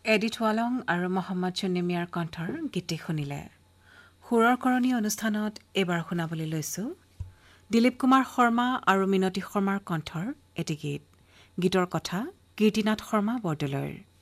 Edith Walong আৰু মহম্মদ চুন্নিমিয়াৰ কণ্ঠৰ গীতি শুনিলে। সুৰৰ কৰণী অনুষ্ঠানত এইবাৰ শুনাবলৈ লৈছো দিলীপ কুমাৰ শৰ্মা আৰু মিনতী শৰ্মাৰ কণ্ঠৰ এটি গীত। গীতৰ কথা কীৰ্তিনাথ শৰ্মা বৰদলৈৰ।